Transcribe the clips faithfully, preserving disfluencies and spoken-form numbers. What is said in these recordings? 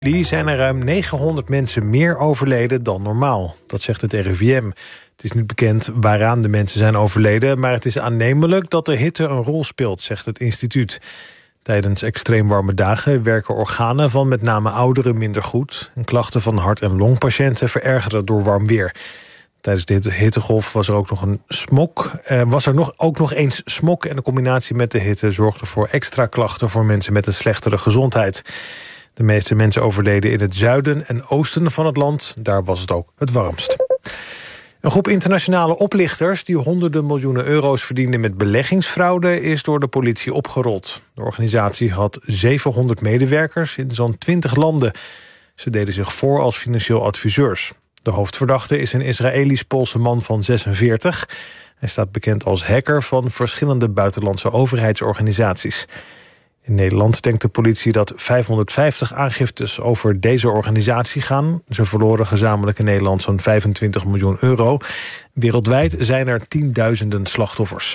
Die zijn er ruim negenhonderd mensen meer overleden dan normaal. Dat zegt het R I V M. Het is niet bekend waaraan de mensen zijn overleden, maar het is aannemelijk dat de hitte een rol speelt, zegt het instituut. Tijdens extreem warme dagen werken organen van met name ouderen minder goed. En klachten van hart- en longpatiënten verergeren door warm weer. Tijdens de hittegolf was er ook nog een smok. Eh, was er nog, ook nog eens smok en de combinatie met de hitte zorgde voor extra klachten voor mensen met een slechtere gezondheid. De meeste mensen overleden in het zuiden en oosten van het land. Daar was het ook het warmst. Een groep internationale oplichters die honderden miljoenen euro's verdienden met beleggingsfraude is door de politie opgerold. De organisatie had zevenhonderd medewerkers in zo'n twintig landen. Ze deden zich voor als financieel adviseurs. De hoofdverdachte is een Israëlisch-Poolse man van zesenveertig. Hij staat bekend als hacker van verschillende buitenlandse overheidsorganisaties. In Nederland denkt de politie dat vijfhonderdvijftig aangiftes over deze organisatie gaan. Ze verloren gezamenlijk in Nederland zo'n vijfentwintig miljoen euro. Wereldwijd zijn er tienduizenden slachtoffers.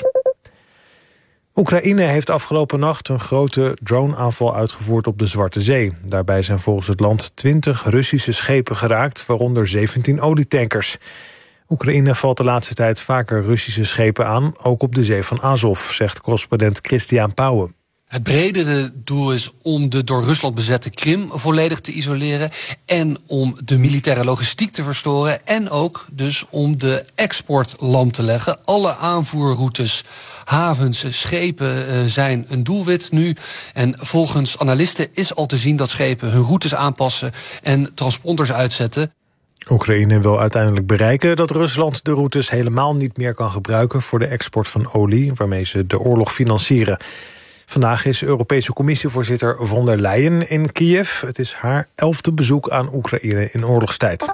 Oekraïne heeft afgelopen nacht een grote droneaanval uitgevoerd op de Zwarte Zee. Daarbij zijn volgens het land twintig Russische schepen geraakt, waaronder zeventien olietankers. Oekraïne valt de laatste tijd vaker Russische schepen aan, ook op de zee van Azov, zegt correspondent Christian Pauwen. Het bredere doel is om de door Rusland bezette Krim volledig te isoleren en om de militaire logistiek te verstoren en ook dus om de export lam te leggen. Alle aanvoerroutes, havens, schepen uh, zijn een doelwit nu. En volgens analisten is al te zien dat schepen hun routes aanpassen en transponders uitzetten. Oekraïne wil uiteindelijk bereiken dat Rusland de routes helemaal niet meer kan gebruiken voor de export van olie, waarmee ze de oorlog financieren. Vandaag is Europese Commissievoorzitter von der Leyen in Kiev. Het is haar elfde bezoek aan Oekraïne in oorlogstijd.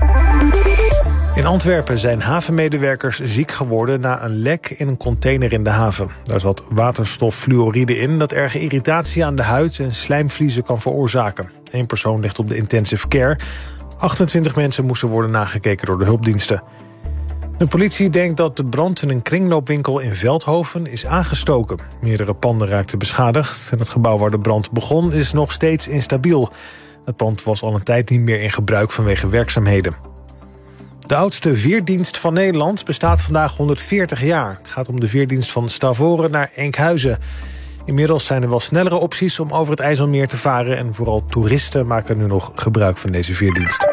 In Antwerpen zijn havenmedewerkers ziek geworden na een lek in een container in de haven. Daar zat waterstoffluoride in dat erge irritatie aan de huid en slijmvliezen kan veroorzaken. Eén persoon ligt op de intensive care. achtentwintig mensen moesten worden nagekeken door de hulpdiensten. De politie denkt dat de brand in een kringloopwinkel in Veldhoven is aangestoken. Meerdere panden raakten beschadigd en het gebouw waar de brand begon is nog steeds instabiel. Het pand was al een tijd niet meer in gebruik vanwege werkzaamheden. De oudste veerdienst van Nederland bestaat vandaag honderdveertig jaar. Het gaat om de veerdienst van Stavoren naar Enkhuizen. Inmiddels zijn er wel snellere opties om over het IJsselmeer te varen en vooral toeristen maken nu nog gebruik van deze veerdienst.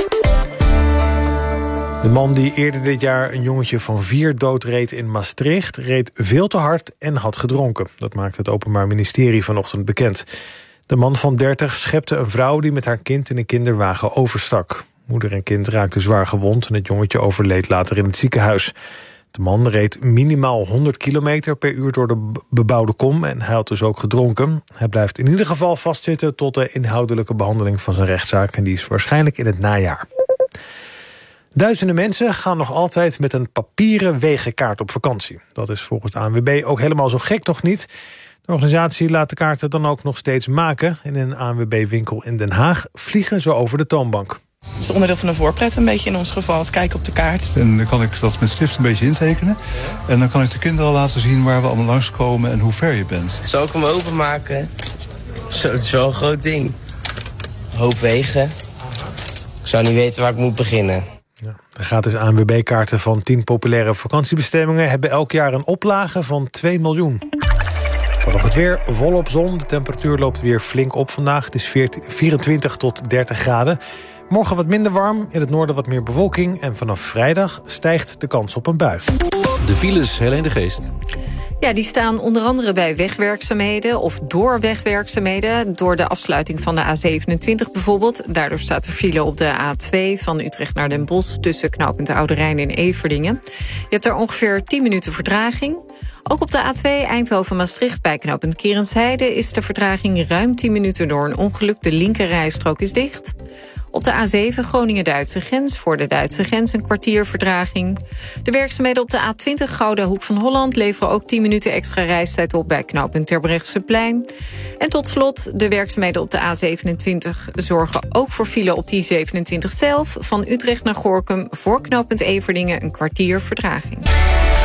De man die eerder dit jaar een jongetje van vier doodreed in Maastricht reed veel te hard en had gedronken. Dat maakt het Openbaar Ministerie vanochtend bekend. De man van dertig schepte een vrouw die met haar kind in een kinderwagen overstak. Moeder en kind raakten zwaar gewond en het jongetje overleed later in het ziekenhuis. De man reed minimaal honderd kilometer per uur door de bebouwde kom en hij had dus ook gedronken. Hij blijft in ieder geval vastzitten tot de inhoudelijke behandeling van zijn rechtszaak en die is waarschijnlijk in het najaar. Duizenden mensen gaan nog altijd met een papieren wegenkaart op vakantie. Dat is volgens de A N W B ook helemaal zo gek nog niet. De organisatie laat de kaarten dan ook nog steeds maken. En in een A N W B-winkel in Den Haag vliegen ze over de toonbank. Het is onderdeel van de voorpret een beetje in ons geval, het kijken op de kaart. En dan kan ik dat met stift een beetje intekenen. En dan kan ik de kinderen laten zien waar we allemaal langskomen en hoe ver je bent. Zal ik hem openmaken? Zo, het is wel een groot ding. Een hoop wegen. Ik zou niet weten waar ik moet beginnen. Ja, de gratis A N W B-kaarten van tien populaire vakantiebestemmingen hebben elk jaar een oplage van twee miljoen. Dan nog het weer, volop zon. De temperatuur loopt weer flink op vandaag. Het is vierentwintig tot dertig graden. Morgen wat minder warm, in het noorden wat meer bewolking. En vanaf vrijdag stijgt de kans op een bui. De files, Helene de Geest. Ja, die staan onder andere bij wegwerkzaamheden of door wegwerkzaamheden. Door de afsluiting van de A zevenentwintig bijvoorbeeld. Daardoor staat er file op de A twee van Utrecht naar Den Bosch tussen knooppunt Oude Rijn en Everdingen. Je hebt daar ongeveer tien minuten vertraging. Ook op de A twee Eindhoven-Maastricht bij knooppunt Kerensheide is de vertraging ruim tien minuten door een ongeluk. De linkerrijstrook is dicht. Op de A zeven Groningen-Duitse grens, voor de Duitse grens een kwartier vertraging. De werkzaamheden op de A twintig Gouda Hoek van Holland leveren ook tien minuten extra reistijd op bij knooppunt Terbrechtseplein. En tot slot, de werkzaamheden op de A zevenentwintig zorgen ook voor file op die zevenentwintig zelf. Van Utrecht naar Gorinchem voor knooppunt Everdingen een kwartier vertraging.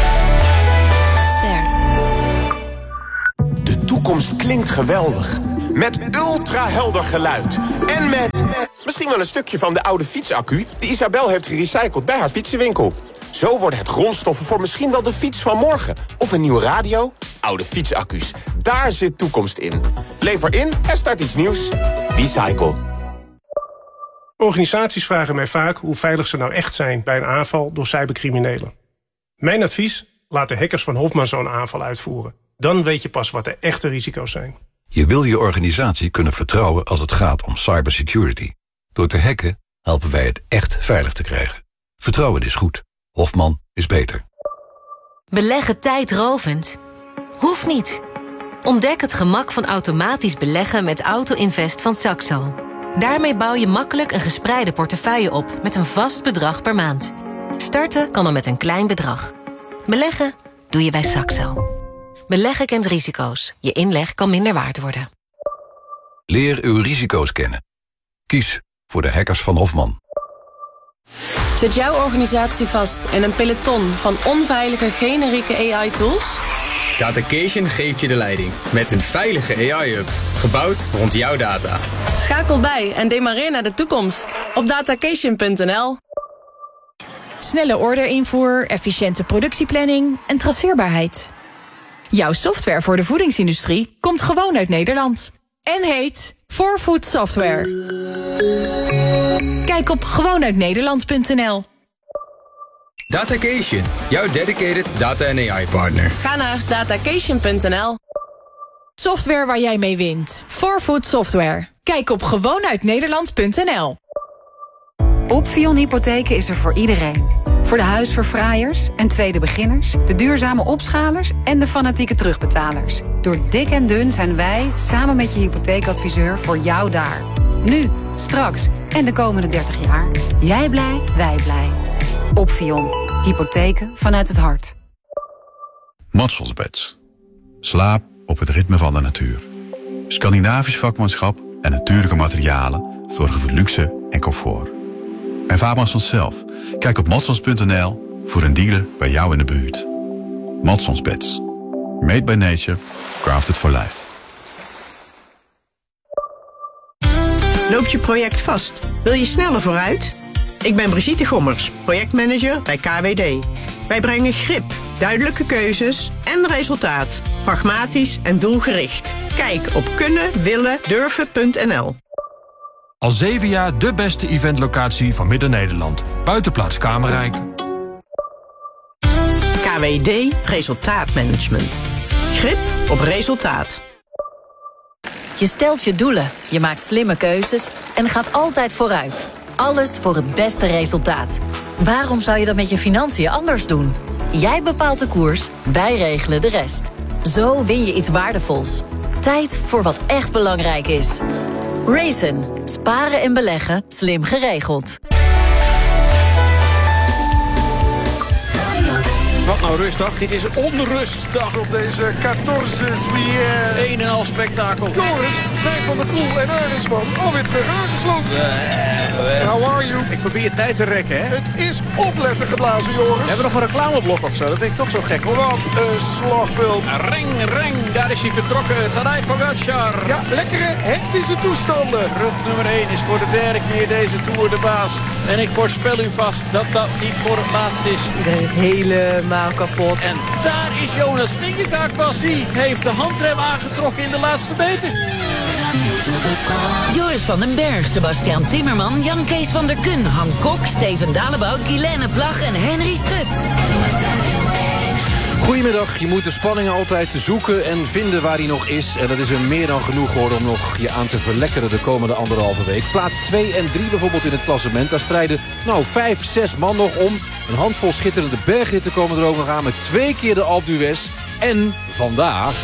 De toekomst klinkt geweldig. Met ultra-helder geluid. En met misschien wel een stukje van de oude fietsaccu die Isabel heeft gerecycled bij haar fietsenwinkel. Zo worden het grondstoffen voor misschien wel de fiets van morgen. Of een nieuwe radio. Oude fietsaccu's. Daar zit toekomst in. Lever in en start iets nieuws. Recycle. Organisaties vragen mij vaak hoe veilig ze nou echt zijn bij een aanval door cybercriminelen. Mijn advies? Laat de hackers van Hofman zo'n aanval uitvoeren. Dan weet je pas wat de echte risico's zijn. Je wil je organisatie kunnen vertrouwen als het gaat om cybersecurity. Door te hacken helpen wij het echt veilig te krijgen. Vertrouwen is goed. Hofman is beter. Beleggen tijdrovend? Hoeft niet. Ontdek het gemak van automatisch beleggen met Auto-Invest van Saxo. Daarmee bouw je makkelijk een gespreide portefeuille op met een vast bedrag per maand. Starten kan al met een klein bedrag. Beleggen doe je bij Saxo. Beleggen kent risico's. Je inleg kan minder waard worden. Leer uw risico's kennen. Kies voor de hackers van Hofman. Zit jouw organisatie vast in een peloton van onveilige generieke A I-tools? Datacation geeft je de leiding met een veilige A I-hub, gebouwd rond jouw data. Schakel bij en demareer naar de toekomst op datacation punt n l. Snelle orderinvoer, efficiënte productieplanning en traceerbaarheid. Jouw software voor de voedingsindustrie komt gewoon uit Nederland. En heet four food Software. Kijk op gewoon uit nederland punt n l. Datacation, jouw dedicated data- en A I-partner. Ga naar datacation punt n l. Software waar jij mee wint. four food Software. Kijk op gewoon uit nederland punt n l. Opvion Hypotheken is er voor iedereen. Voor de huisverfraaiers en tweede beginners, de duurzame opschalers en de fanatieke terugbetalers. Door dik en dun zijn wij, samen met je hypotheekadviseur, voor jou daar. Nu, straks en de komende dertig jaar. Jij blij, wij blij. Opvion. Hypotheken vanuit het hart. Matsels Beds. Slaap op het ritme van de natuur. Scandinavisch vakmanschap en natuurlijke materialen zorgen voor luxe en comfort. Ervaar Matsels zelf. Kijk op matsels punt n l voor een dealer bij jou in de buurt. Matsels Beds. Made by nature. Crafted for life. Loopt je project vast? Wil je sneller vooruit? Ik ben Brigitte Gommers, projectmanager bij K W D. Wij brengen grip, duidelijke keuzes en resultaat. Pragmatisch en doelgericht. Kijk op kunnen willen durven punt n l. Al zeven jaar de beste eventlocatie van Midden-Nederland. Buitenplaats Kamerrijk. K W D Resultaatmanagement. Grip op resultaat. Je stelt je doelen, je maakt slimme keuzes en gaat altijd vooruit. Alles voor het beste resultaat. Waarom zou je dat met je financiën anders doen? Jij bepaalt de koers, wij regelen de rest. Zo win je iets waardevols. Tijd voor wat echt belangrijk is. Raisin. Sparen en beleggen. Slim geregeld. Wat nou rustdag? Dit is onrustdag op deze veertien juillet. Een en al spektakel. Joris, zijn van der Poel en Arendsman alweer terug aangesloten. Uh, uh, How are you? Ik probeer tijd te rekken, hè? Het is opletten geblazen, Joris. Hebben we nog een reclameblok of zo? Dat vind ik toch zo gek, hoor. Wat een slagveld. Ring, ring, daar is hij vertrokken. Tadej Pogacar. Ja, lekkere, hectische toestanden. Rug nummer één is voor de derde keer deze Tour de baas. En ik voorspel u vast dat dat niet voor het laatst is. Iedereen is helemaal kapot. En daar is Jonas Vingegaard pas. Die heeft de handrem aangetrokken in de laatste meters. Joris van den Berg, Sebastian Timmerman, Jan Kees van der Kun, Han Kok, Steven Dalebout, Guilaine Plag en Henry Schut. Goedemiddag, je moet de spanning altijd zoeken en vinden waar die nog is. En dat is er meer dan genoeg geworden om nog je aan te verlekkeren de komende anderhalve week. Plaats twee en drie bijvoorbeeld in het klassement. Daar strijden nou vijf, zes man nog om. Een handvol schitterende bergritten komen er ook nog aan met twee keer de Alpe d'Huez. En vandaag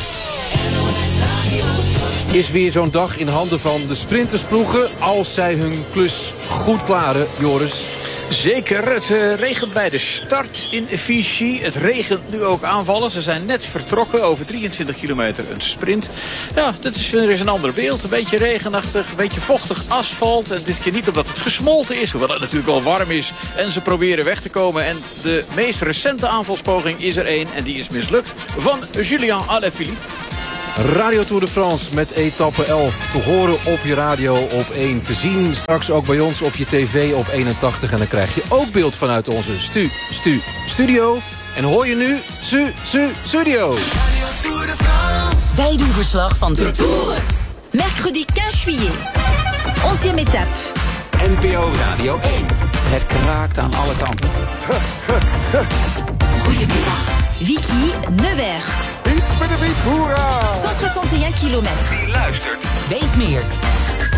is weer zo'n dag in handen van de sprintersploegen als zij hun klus goed klaren, Joris. Zeker, het uh, regent bij de start in Vichy. Het regent nu ook aanvallen. Ze zijn net vertrokken, over drieëntwintig kilometer een sprint. Ja, dit is weer eens een ander beeld. Een beetje regenachtig, een beetje vochtig asfalt. En dit keer niet omdat het gesmolten is, hoewel het natuurlijk al warm is. En ze proberen weg te komen. En de meest recente aanvalspoging is er één. En die is mislukt van Julien Alaphilippe. Radio Tour de France met etappe elf. Te horen op je radio op één. Te zien straks ook bij ons op je tv op eenentachtig. En dan krijg je ook beeld vanuit onze stu, stu, studio. En hoor je nu su, su, studio. Wij doen verslag van de Tour. Mercredi vijf juillet. Onzième étape. N P O Radio één. Het kraakt aan alle kanten. Goedemiddag. Vicky Nevers. Piep met de piep, hoera! honderdsoixante-één kilometer. Wie luistert? Weet meer.